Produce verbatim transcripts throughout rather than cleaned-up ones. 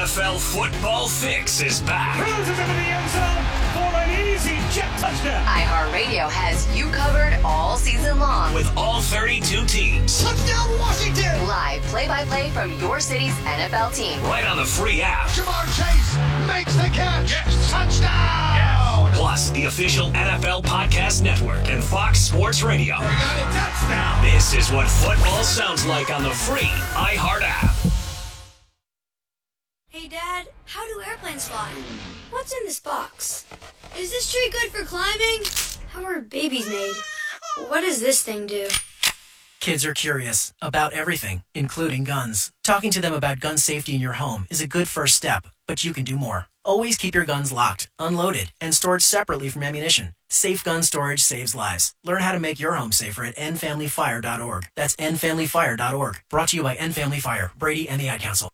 F L football fix is back. Cruises into the end zone for an easy jet touchdown. iHeartRadio has you covered all season long. With all thirty-two teams. Touchdown Washington. Live play-by-play from your city's N F L team. Right on the free app. Jamar Chase makes the catch. Yes. Touchdown. Yes. Plus, the official N F L Podcast Network and Fox Sports Radio. We got a touchdown. This is what football sounds like on the free iHeart app. Hey, Dad, how do airplanes fly? What's in this box? Is this tree good for climbing? How are babies made? What does this thing do? Kids are curious about everything, including guns. Talking to them about gun safety in your home is a good first step, but you can do more. Always keep your guns locked, unloaded, and stored separately from ammunition. Safe gun storage saves lives. Learn how to make your home safer at end family fire dot org. That's end family fire dot org. Brought to you by End Family Fire, Brady, and the Ad Council.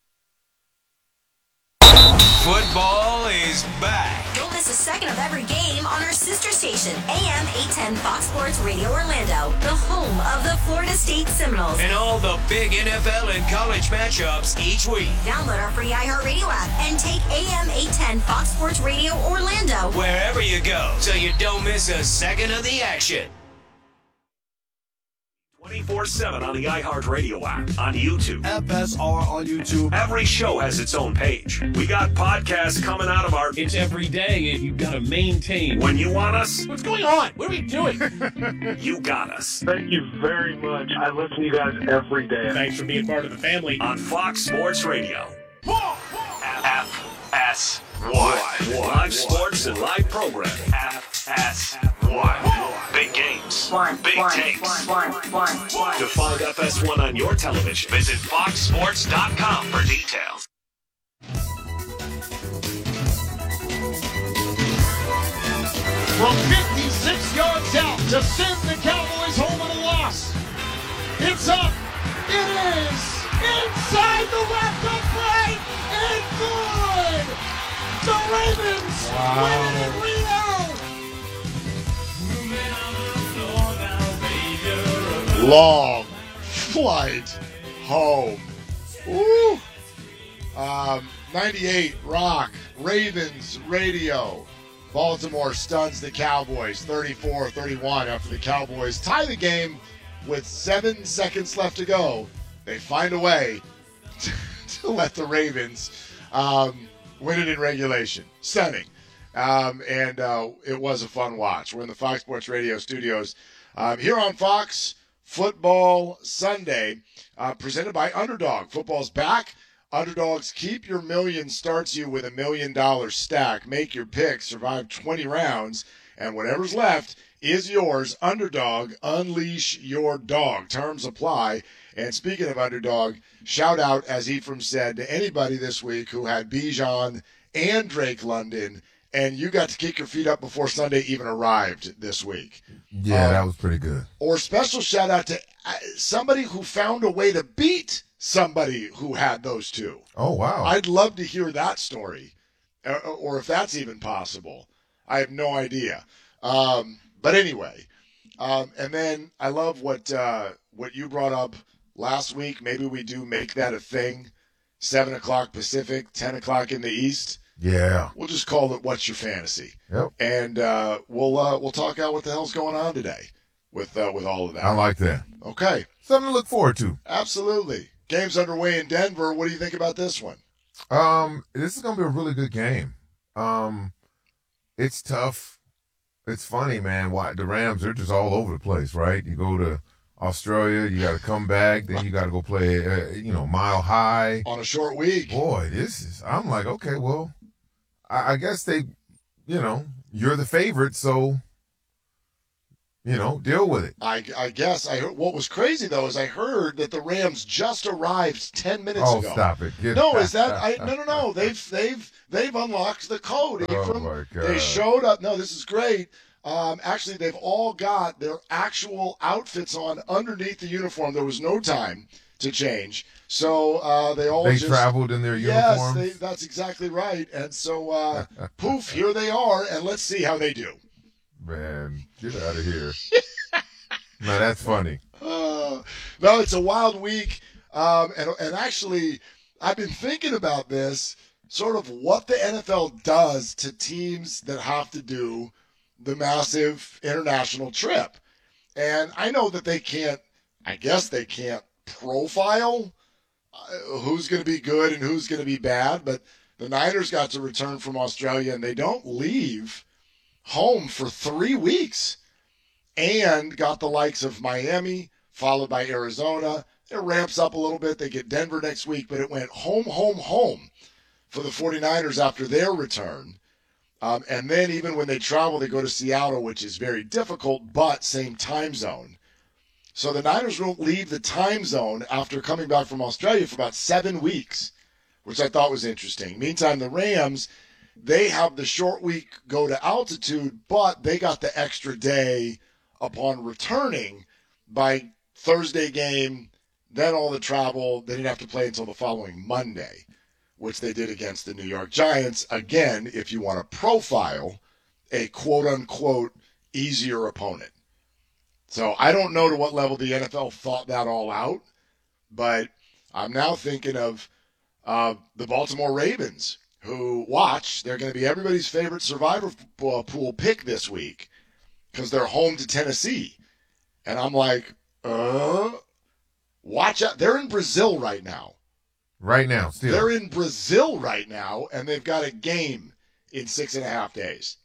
Football is back. Don't miss a second of every game on our sister station, A M eight ten Fox Sports Radio Orlando, the home of the Florida State Seminoles. And all the big N F L and college matchups each week. Download our free iHeartRadio app and take A M eight ten Fox Sports Radio Orlando wherever you go, so you don't miss a second of the action. twenty-four seven on the iHeartRadio app, on YouTube. F S R on YouTube. Every show has its own page. We got podcasts coming out of our... It's every day, and you've got to maintain. When you want us, What's going on? What are we doing? you got us. Thank you very much. I listen to you guys every day. Thanks for being part of the family. On Fox Sports Radio. F S one. Live sports and live programming. F S one. Big games. One, Big one, takes. one, one, one, one. To find F S one on your television, visit fox sports dot com for details. From fifty-six yards out to send the Cowboys home on a loss. It's up. It is inside the left of play and good. The Ravens win it in Reno. Long flight home. Woo. Um, ninety-eight Rock, Ravens Radio. Baltimore stuns the Cowboys thirty-four thirty-one after the Cowboys tie the game with seven seconds left to go. They find a way to, to let the Ravens um, win it in regulation. Stunning. Um, and uh, it was a fun watch. We're in the Fox Sports Radio studios um, here on Fox Football Sunday, uh, presented by Underdog. Football's back. Underdogs Keep Your Million starts you with a million dollar stack. Make your pick, survive twenty rounds, and whatever's left is yours. Underdog, unleash your dog. Terms apply. And speaking of Underdog, shout out, as Ephraim said, to anybody this week who had Bijan and Drake London, and you got to kick your feet up before Sunday even arrived this week. Yeah, um, that was pretty good. Or special shout out to somebody who found a way to beat somebody who had those two. Oh, wow. I'd love to hear that story, or, or if that's even possible. I have no idea. Um, but anyway, um, and then I love what uh, what you brought up last week. Maybe we do make that a thing. seven o'clock Pacific, ten o'clock in the East. Yeah. We'll just call it What's Your Fantasy? Yep. And uh, we'll uh, we'll talk out what the hell's going on today with uh, with all of that. I like that. Okay. Something to look forward to. Absolutely. Game's underway in Denver. What do you think about this one? Um, this is going to be a really good game. Um, it's tough. It's funny, man. Why the Rams, they're just all over the place, right? You go to Australia, you got to come back, then you got to go play, uh, you know, Mile High. On a short week. Boy, this is, I'm like, okay, well, I, I guess they, you know, you're the favorite, so, you know, deal with it. I, I guess. I heard, what was crazy, though, is I heard that the Rams just arrived ten minutes oh, ago. Oh, stop it. Get no, is that, I, no, no, no. They've, they've, they've unlocked the code. Oh, Ephraim. my God. They showed up. No, this is great. Um, actually, they've all got their actual outfits on underneath the uniform. There was no time to change. So uh, they all They just, traveled in their yes, uniforms? Yes, that's exactly right. And so, uh, poof, here they are, and let's see how they do. Man, get out of here. No, that's funny. Uh, no, it's a wild week. Um, and, and actually, I've been thinking about this. sort of what the N F L does to teams that have to do the massive international trip. And I know that they can't, I guess they can't profile uh, who's going to be good and who's going to be bad, but the Niners got to return from Australia and they don't leave home for three weeks and got the likes of Miami, followed by Arizona. It ramps up a little bit. They get Denver next week, but it went home, home, home for the 49ers after their return. Um, and then even when they travel, they go to Seattle, which is very difficult, but same time zone. So the Niners won't leave the time zone after coming back from Australia for about seven weeks, which I thought was interesting. Meantime, the Rams, they have the short week go to altitude, but they got the extra day upon returning by Thursday game, then all the travel. They didn't have to play until the following Monday, which they did against the New York Giants. Again, if you want to profile a quote-unquote easier opponent. So I don't know to what level the N F L thought that all out, but I'm now thinking of uh, the Baltimore Ravens, who, watch, they're going to be everybody's favorite survivor pool pick this week because they're home to Tennessee. And I'm like, uh, watch out. They're in Brazil right now. Right now, still. They're in Brazil right now, and they've got a game in six and a half days.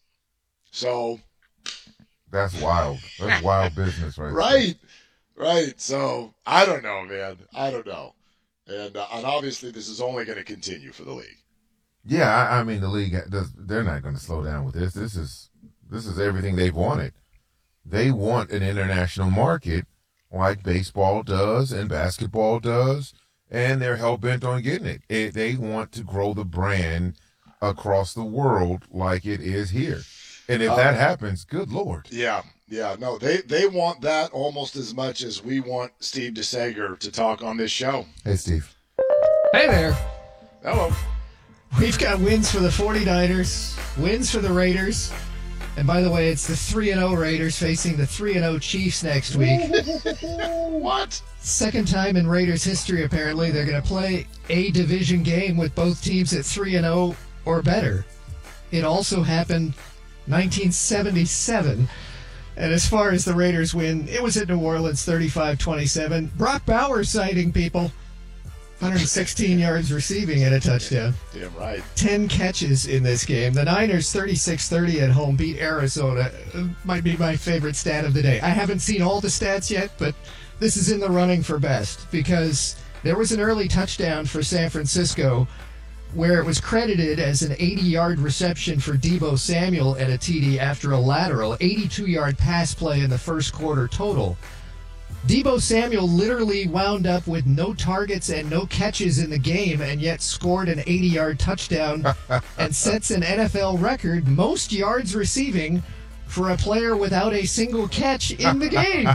So that's wild. That's wild business, right? Right, there. Right. So I don't know, man. I don't know, and uh, and obviously this is only going to continue for the league. Yeah, I, I mean the league does. They're not going to slow down with this. This is this is everything they've wanted. They want an international market like baseball does and basketball does. And they're hell-bent on getting it. it. They want to grow the brand across the world like it is here. And if uh, that happens, good Lord. Yeah, yeah. No, they, they want that almost as much as we want Steve DeSager to talk on this show. Hey, Steve. Hey there. Hello. We've got wins for the 49ers, wins for the Raiders. And by the way, it's the three and oh Raiders facing the three and oh Chiefs next week. What? Second time in Raiders history, apparently. They're going to play a division game with both teams at three and oh or better. It also happened nineteen seventy-seven. And as far as the Raiders win, it was at New Orleans, thirty-five twenty-seven. Brock Bowers sighting, people. one hundred sixteen yards receiving and a touchdown. Damn right. ten catches in this game. The Niners, thirty-six thirty at home, beat Arizona. Uh, might be my favorite stat of the day. I haven't seen all the stats yet, but this is in the running for best because there was an early touchdown for San Francisco where it was credited as an eighty-yard reception for Deebo Samuel and a T D after a lateral, eighty-two-yard pass play in the first quarter total. Deebo Samuel literally wound up with no targets and no catches in the game and yet scored an eighty-yard touchdown and sets an N F L record, most yards receiving for a player without a single catch in the game.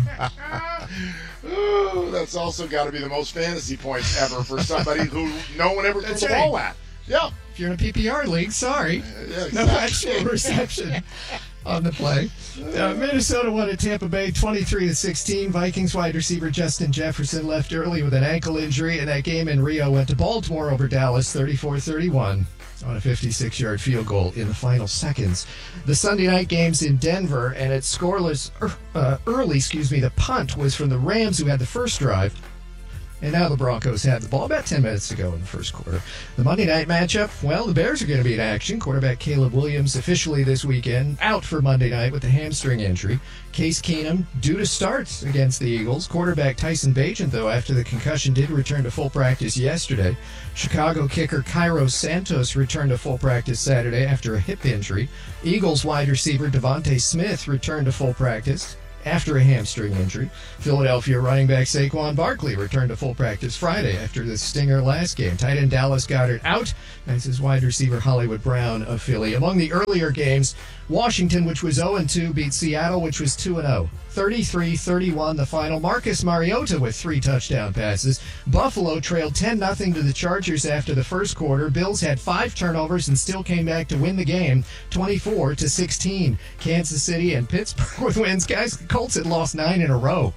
Ooh, that's also got to be the most fantasy points ever for somebody who no one ever threw the right. ball at. Yeah. If you're in a P P R league, sorry. Uh, yeah, exactly. No actual reception on the play. Uh, Minnesota won at Tampa Bay twenty-three to sixteen. Vikings wide receiver Justin Jefferson left early with an ankle injury, and that game in Rio went to Baltimore over Dallas thirty-four thirty-one on a fifty-six-yard field goal in the final seconds. The Sunday night games in Denver, and it's scoreless uh, early, excuse me, the punt was from the Rams who had the first drive. And now the Broncos had the ball about ten minutes to go in the first quarter. The Monday night matchup, well, the Bears are going to be in action. Quarterback Caleb Williams officially this weekend out for Monday night with a hamstring injury. Case Keenum due to start against the Eagles. Quarterback Tyson Bagent, though, after the concussion, did return to full practice yesterday. Chicago kicker Cairo Santos returned to full practice Saturday after a hip injury. Eagles wide receiver Devontae Smith returned to full practice after a hamstring injury. Philadelphia running back Saquon Barkley returned to full practice Friday after the stinger last game. Tight end Dallas Goedert out, as his wide receiver Hollywood Brown of Philly. Among the earlier games, Washington, which was oh and two, beat Seattle, which was two and oh. thirty-three thirty-one the final. Marcus Mariota with three touchdown passes. Buffalo trailed ten nothing to the Chargers after the first quarter. Bills had five turnovers and still came back to win the game, twenty-four to sixteen. Kansas City and Pittsburgh with wins. Guys, the Colts had lost nine in a row.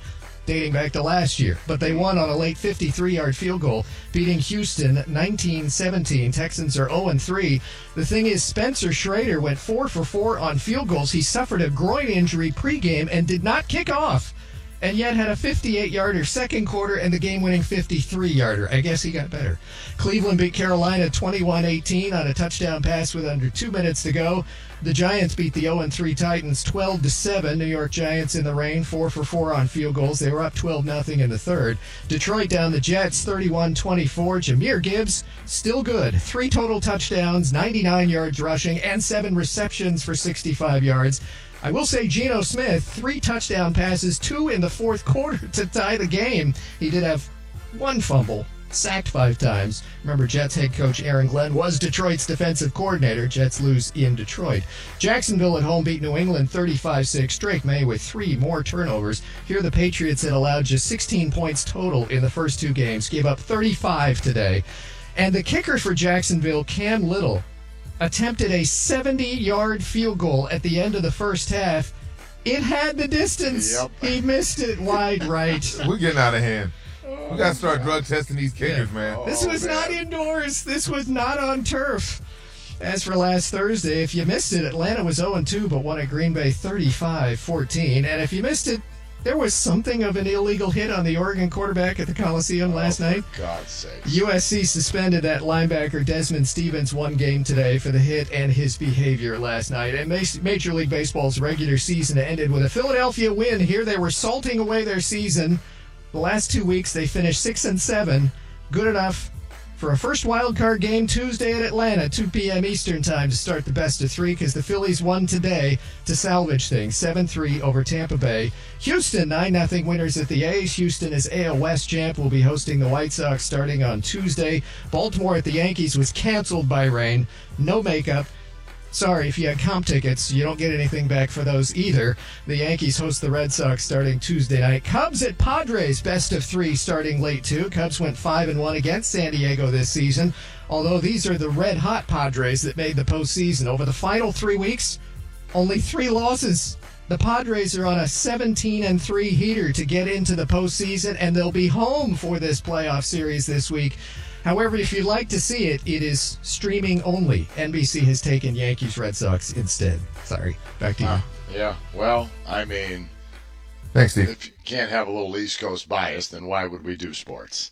dating back to last year. But they won on a late fifty-three-yard field goal, beating Houston nineteen seventeen. Texans are oh and three. The thing is, Spencer Schrader went four for four on field goals. He suffered a groin injury pregame and did not kick off, and yet had a fifty-eight-yarder second quarter and the game-winning fifty-three-yarder. I guess he got better. Cleveland beat Carolina twenty-one eighteen on a touchdown pass with under two minutes to go. The Giants beat the oh and three Titans twelve to seven. New York Giants in the rain, four for four on field goals. They were up twelve nothing in the third. Detroit down the Jets thirty-one twenty-four. Jahmyr Gibbs, still good. Three total touchdowns, ninety-nine yards rushing, and seven receptions for sixty-five yards. I will say Geno Smith, three touchdown passes, two in the fourth quarter to tie the game. He did have one fumble, sacked five times. Remember, Jets head coach Aaron Glenn was Detroit's defensive coordinator. Jets lose in Detroit. Jacksonville at home beat New England thirty-five six. Drake May with three more turnovers. Here the Patriots had allowed just sixteen points total in the first two games, gave up thirty-five today. And the kicker for Jacksonville, Cam Little, attempted a seventy-yard field goal at the end of the first half. It had the distance. Yep. He missed it wide right. We're getting out of hand. We got to start drug testing these kickers, yeah. man. This was man. not indoors. This was not on turf. As for last Thursday, if you missed it, Atlanta was oh and two but won at Green Bay thirty-five fourteen. And if you missed it, there was something of an illegal hit on the Oregon quarterback at the Coliseum last oh, night. For God's sake. U S C suspended that linebacker Desmond Stevens one game today for the hit and his behavior last night. And Major League Baseball's regular season ended with a Philadelphia win. Here they were salting away their season. The last two weeks they finished six and seven. Good enough for a first wild card game Tuesday at Atlanta, two p.m. Eastern time to start the best of three, because the Phillies won today to salvage things, seven three over Tampa Bay. Houston, nine nothing winners at the A's. Houston is A L West champ, will be hosting the White Sox starting on Tuesday. Baltimore at the Yankees was canceled by rain. No makeup. Sorry, if you had comp tickets, you don't get anything back for those either. The Yankees host the Red Sox starting Tuesday night. Cubs at Padres, best of three starting late too. Cubs went five and one against San Diego this season, although these are the red-hot Padres that made the postseason. Over the final three weeks, only three losses. The Padres are on a seventeen and three heater to get into the postseason, and they'll be home for this playoff series this week. However, if you'd like to see it, it is streaming only. N B C has taken Yankees Red Sox instead. Sorry. Back to you. Uh, yeah, well, I mean, thanks, Steve. If you can't have a little East Coast bias, then why would we do sports?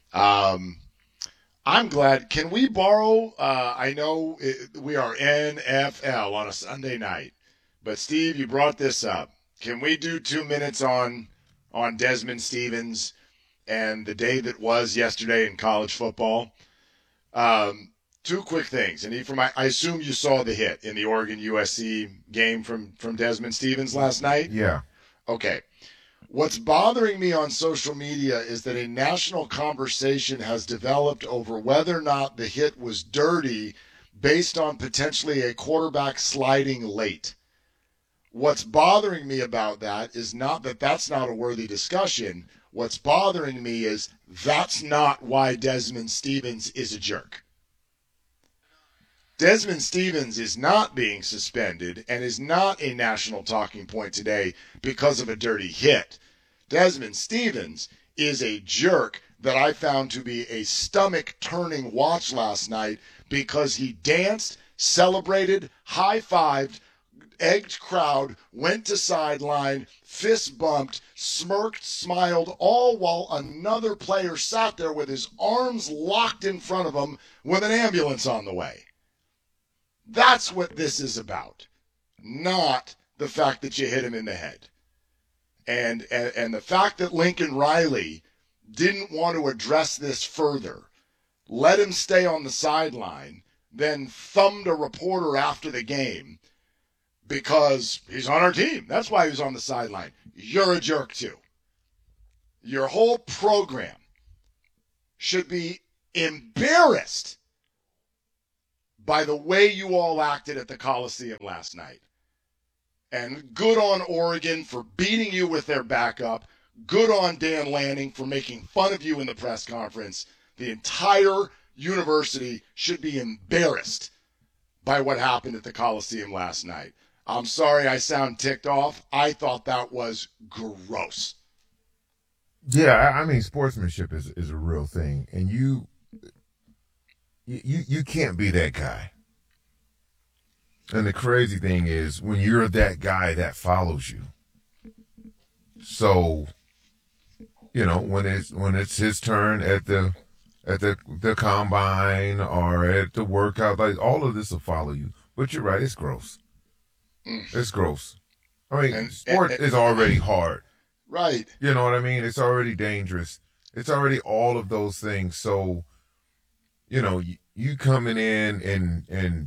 Um, I'm glad. Can we borrow? Uh, I know it, we are N F L on a Sunday night, but Steve, you brought this up. Can we do two minutes on on Desmond Stevens and the day that was yesterday in college football? Um, two quick things. And Ephraim, I, I assume you saw the hit in the Oregon U S C game from, from Desmond Stevens last night? Yeah. Okay. What's bothering me on social media is that a national conversation has developed over whether or not the hit was dirty based on potentially a quarterback sliding late. What's bothering me about that is not that that's not a worthy discussion. What's bothering me is that's not why Desmond Stevens is a jerk. Desmond Stevens is not being suspended and is not a national talking point today because of a dirty hit. Desmond Stevens is a jerk that I found to be a stomach-turning watch last night because he danced, celebrated, high-fived, egged crowd, went to sideline, fist bumped, smirked, smiled, all while another player sat there with his arms locked in front of him with an ambulance on the way. That's what this is about, not the fact that you hit him in the head. And, and, and the fact that Lincoln Riley didn't want to address this further, let him stay on the sideline, then thumbed a reporter after the game because he's on our team. That's why he was on the sideline. You're a jerk too. Your whole program should be embarrassed by the way you all acted at the Coliseum last night. And good on Oregon for beating you with their backup. Good on Dan Lanning for making fun of you in the press conference. The entire university should be embarrassed by what happened at the Coliseum last night. I'm sorry I sound ticked off. I thought that was gross. Yeah, I, I mean, sportsmanship is is a real thing, and you you you can't be that guy. And the crazy thing is, when you're that guy that follows you, so you know when it's when it's his turn at the at the the combine or at the workout, like all of this will follow you. But you're right, it's gross. Mm. It's gross. I mean, And- sport and- is already hard. Right. You know what I mean? It's already dangerous. It's already all of those things. So, you know, you, you coming in and and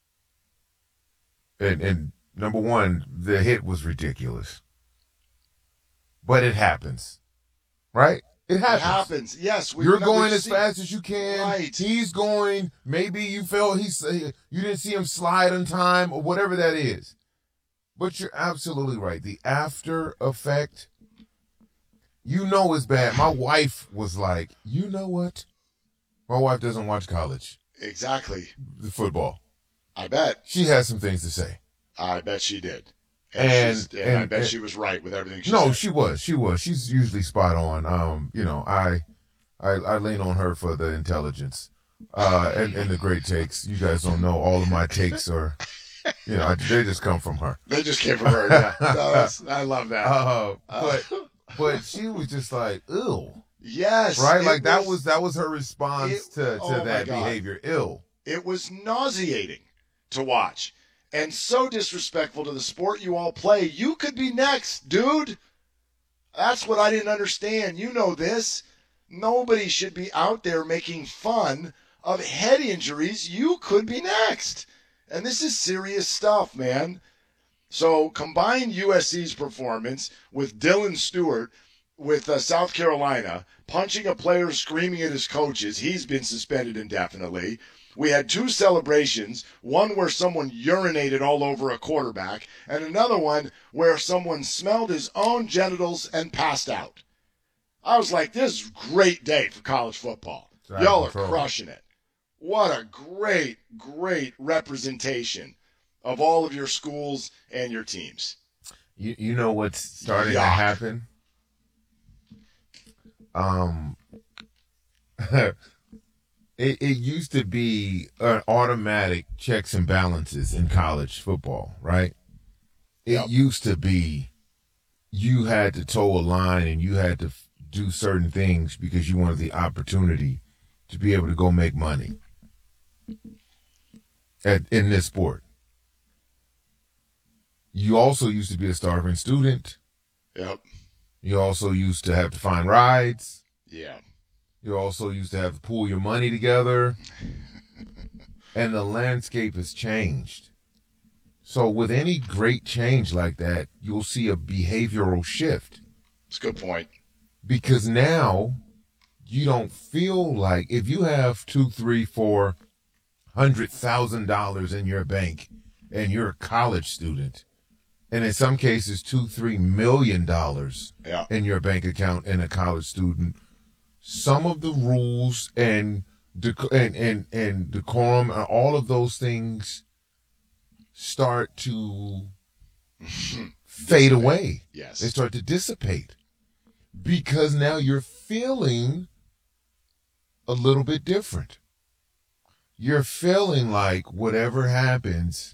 and and number one, the hit was ridiculous. But it happens. Right? It happens. It happens. Yes. we've You're never going as seen- fast as you can. Right. He's going. Maybe you felt he's you didn't see him slide on time or whatever that is. But you're absolutely right. The after effect, you know, is bad. My wife was like, you know what? My wife doesn't watch college Exactly. football. I bet. She has some things to say. I bet she did. And- she's- and, I and- bet and- she was right with everything she No, said. she was. She was. She's usually spot on. Um, you know, I, I, I lean on her for the intelligence, uh, and, and the great takes. You guys don't know all of my takes are, you know, they just come from her. They just came from her. Yeah. No, that's, I love that. Uh, Uh, but, but she was just like, ew. Yes. Right? it Like that was that was her response it- to, to oh my that God. behavior. Ill. It was nauseating to watch and so disrespectful to the sport you all play. You could be next, dude. That's what I didn't understand. You know this. Nobody should be out there making fun of head injuries. You could be next. And this is serious stuff, man. So combine U S C's performance with Dylan Stewart with uh, South Carolina, punching a player, screaming at his coaches. He's been suspended indefinitely. We had two celebrations, one where someone urinated all over a quarterback, and another one where someone smelled his own genitals and passed out. I was like, this is a great day for college football. It's out of Y'all are control. crushing it. What a great, great representation of all of your schools and your teams. You you know what's starting to Yuck. happen? Um, it it used to be an automatic checks and balances in college football, right? It Yep. used to be you had to toe a line and you had to f- do certain things because you wanted the opportunity to be able to go make money at in this sport. You also used to be a starving student. Yep. You also used to have to find rides. Yeah. You also used to have to pool your money together. And the landscape has changed. So with any great change like that, you'll see a behavioral shift. It's a good point. Because now you don't feel like if you have two, three, four hundred thousand dollars in your bank and you're a college student, and in some cases two, three million dollars Yeah. in your bank account and a college student, some of the rules and dec- and, and, and decorum and all of those things start to fade away. Yes. They start to dissipate because now you're feeling a little bit different. You're feeling like whatever happens,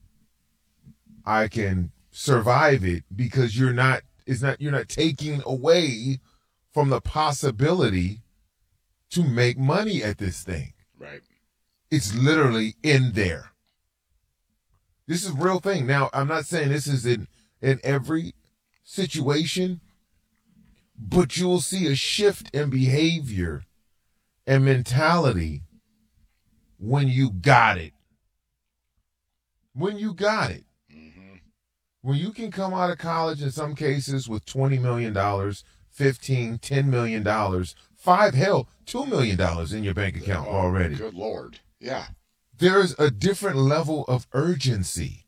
I can survive it because you're not, it's not, you're not taking away from the possibility to make money at this thing. Right. It's literally in there. This is a real thing. Now, I'm not saying this is in, in every situation, but you'll see a shift in behavior and mentality when you got it. When you got it. Mm-hmm. When you can come out of college in some cases with twenty million dollars, fifteen, ten million dollars, five, hell, two million dollars in your bank account Oh, already. Good Lord. Yeah. There's a different level of urgency.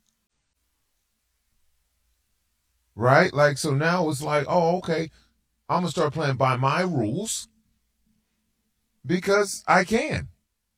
Right? Like, so now it's like, oh, okay, I'm going to start playing by my rules because I can.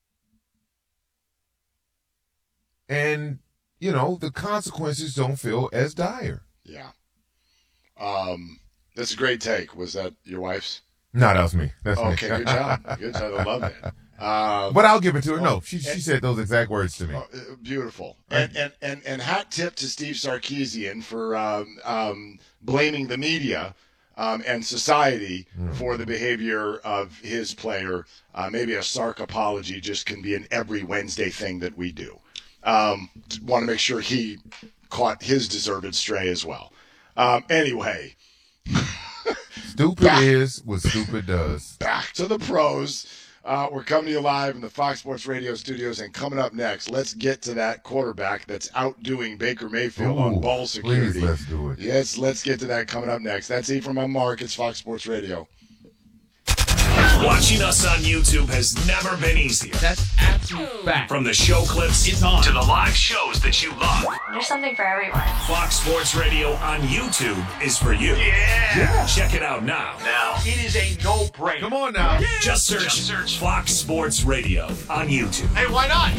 And, you know, the consequences don't feel as dire. Yeah. Um, That's a great take. Was that your wife's? No, that was me. That's okay, me. good job. Good job. I love that. Uh, but I'll give it to her. oh, No, she she and, said those exact words to me. Oh, beautiful. And, and and and hat tip to Steve Sarkisian for um, um, blaming the media um, and society mm. for the behavior of his player. Uh, maybe a Sark apology just can be an every Wednesday thing that we do. Um, want to make sure he caught his deserved stray as well. Um, anyway. Stupid back, is what stupid does. Back to the pros. Uh, we're coming to you live in the Fox Sports Radio studios, and coming up next, let's get to that quarterback that's outdoing Baker Mayfield Ooh, on ball security. Please, let's do it. Yes, let's get to that coming up next. That's E from my Mark. It's Fox Sports Radio. Watching us on YouTube has never been easier. That's absolute fact. From the show clips it's on. to the live shows that you love. There's something for everyone. Fox Sports Radio on YouTube is for you. Yeah. yeah. Check it out now. Now. It is a no-brainer. Come on now. Yeah. Just search, Just search Fox Sports Radio on YouTube. Hey, why not?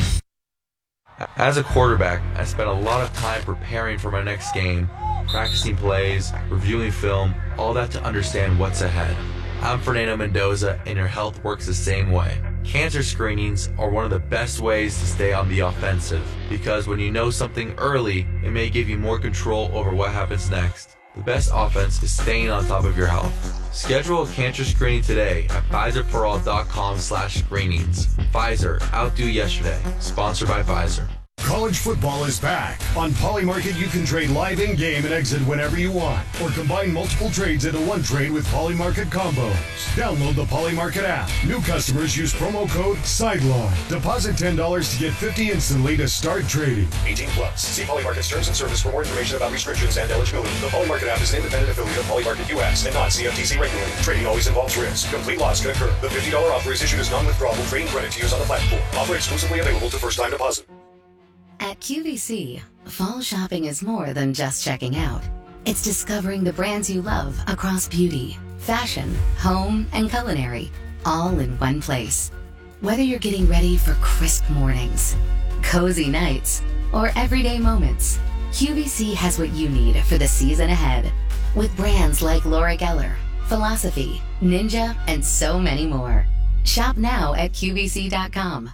As a quarterback, I spent a lot of time preparing for my next game, practicing plays, reviewing film, all that to understand what's ahead. I'm Fernando Mendoza, and your health works the same way. Cancer screenings are one of the best ways to stay on the offensive, because when you know something early, it may give you more control over what happens next. The best offense is staying on top of your health. Schedule a cancer screening today at Pfizer For All dot com slash screenings. Pfizer, outdo yesterday. Sponsored by Pfizer. College football is back. On Polymarket, you can trade live in-game and exit whenever you want, or combine multiple trades into one trade with Polymarket combos. Download the Polymarket app. New customers use promo code SIDELINE. Deposit ten dollars to get fifty dollars instantly to start trading. eighteen plus. See Polymarket's terms and service for more information about restrictions and eligibility. The Polymarket app is an independent affiliate of Polymarket U S and not C F T C regulated. Trading always involves risk. Complete loss can occur. The fifty dollars offer is issued as non-withdrawable trading credit to use on the platform. Offer exclusively available to first-time deposit. At Q V C, fall shopping is more than just checking out. It's discovering the brands you love across beauty, fashion, home, and culinary, all in one place. Whether you're getting ready for crisp mornings, cozy nights, or everyday moments, Q V C has what you need for the season ahead. With brands like Laura Geller, Philosophy, Ninja, and so many more. Shop now at Q V C dot com.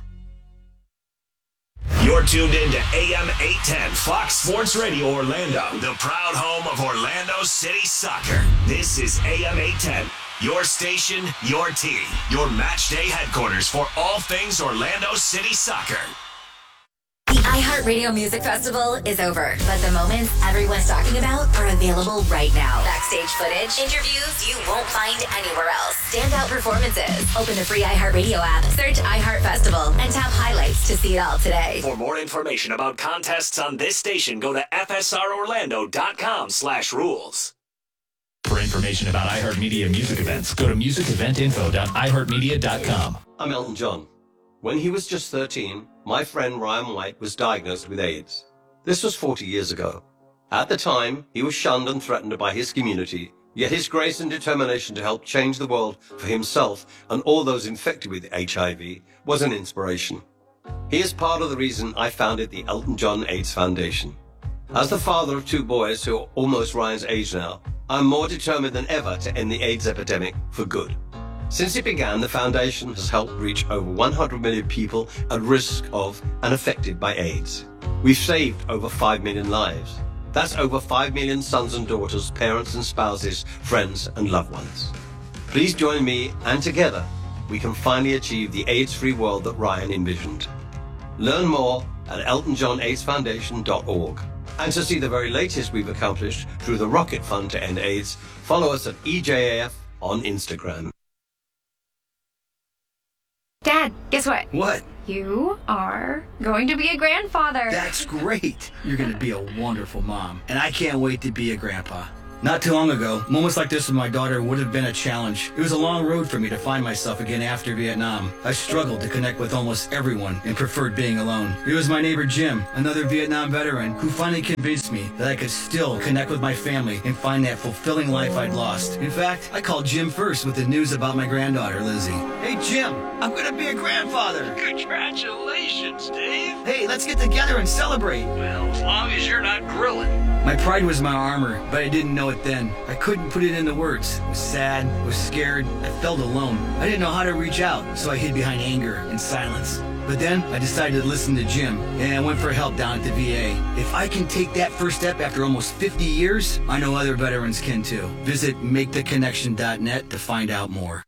You're tuned in to A M eight ten Fox Sports Radio Orlando, the proud home of Orlando City Soccer. This is A M eight ten, your station, your team, your match day headquarters for all things Orlando City Soccer. The iHeartRadio Music Festival is over, but the moments everyone's talking about are available right now. Backstage footage, interviews you won't find anywhere else, standout performances. Open the free iHeartRadio app, search iHeart Festival, and tap highlights to see it all today. For more information about contests on this station, go to F S R Orlando dot com slash rules. For information about iHeartMedia music events, go to music event info dot i heart media dot com. I'm Elton John. When he was just thirteen, my friend Ryan White was diagnosed with AIDS. This was forty years ago. At the time, he was shunned and threatened by his community, yet his grace and determination to help change the world for himself and all those infected with H I V was an inspiration. He is part of the reason I founded the Elton John AIDS Foundation. As the father of two boys who are almost Ryan's age now, I'm more determined than ever to end the AIDS epidemic for good. Since it began, the foundation has helped reach over one hundred million people at risk of and affected by AIDS. We've saved over five million lives. That's over five million sons and daughters, parents and spouses, friends and loved ones. Please join me, and together we can finally achieve the AIDS-free world that Ryan envisioned. Learn more at elton john aids foundation dot org. And to see the very latest we've accomplished through the Rocket Fund to End AIDS, follow us at E J A F on Instagram. Dad, guess what? What? You are going to be a grandfather. That's great. You're going to be a wonderful mom. And I can't wait to be a grandpa. Not too long ago, moments like this with my daughter would have been a challenge. It was a long road for me to find myself again after Vietnam. I struggled to connect with almost everyone and preferred being alone. It was my neighbor Jim, another Vietnam veteran, who finally convinced me that I could still connect with my family and find that fulfilling life I'd lost. In fact, I called Jim first with the news about my granddaughter, Lizzie. Hey Jim, I'm going to be a grandfather. Congratulations, Dave. Hey, let's get together and celebrate. Well, as long as you're not grilling. My pride was my armor, but I didn't know it then. I couldn't put it into words. I was sad, I was scared, I felt alone. I didn't know how to reach out, so I hid behind anger and silence. But then I decided to listen to Jim, and I went for help down at the V A. If I can take that first step after almost fifty years, I know other veterans can too. Visit make the connection dot net to find out more.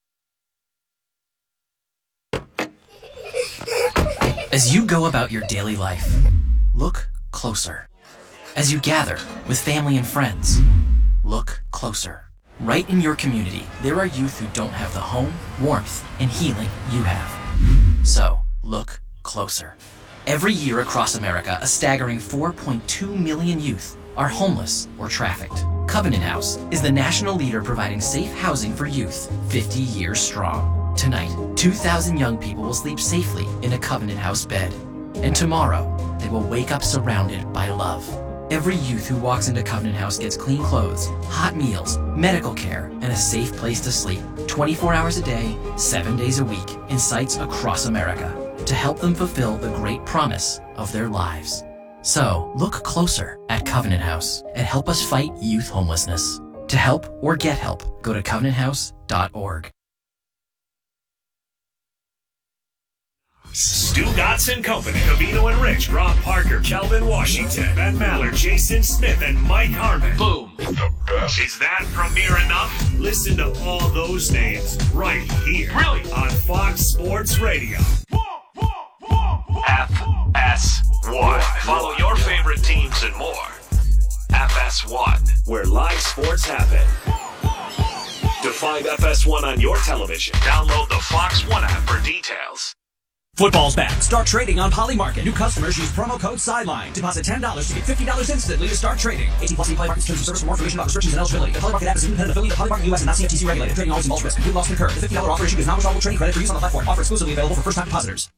As you go about your daily life, look closer. As you gather with family and friends, look closer. Right in your community, there are youth who don't have the home, warmth, and healing you have. So, look closer. Every year across America, a staggering four point two million youth are homeless or trafficked. Covenant House is the national leader providing safe housing for youth, fifty years strong. Tonight, two thousand young people will sleep safely in a Covenant House bed. And tomorrow, they will wake up surrounded by love. Every youth who walks into Covenant House gets clean clothes, hot meals, medical care, and a safe place to sleep. twenty-four hours a day, seven days a week, in sites across America to help them fulfill the great promise of their lives. So, look closer at Covenant House and help us fight youth homelessness. To help or get help, go to covenant house dot org. Stu Gotson Company, Cavino and Rich, Rob Parker, Kelvin Washington, Ben Maller, Jason Smith, and Mike Harmon. Boom. The best. Is that premiere enough? Listen to all those names right here. Really? On Fox Sports Radio. F S one. Follow your favorite teams and more. F S one, where live sports happen. To find F S one on your television, download the Fox One app for details. Football's back. Start trading on Polymarket. New customers use promo code SIDELINE. Deposit ten dollars to get fifty dollars instantly to start trading. eighteen plus Polymarket terms of service. For more information about restrictions and eligibility. The Polymarket app is an independent affiliate of Polymarket U S and not C F T C regulated. Trading always involves risk. Complete loss can occur. The fifty dollars offer issue is not withdrawable trading credit for use on the platform. Offer exclusively available for first-time depositors.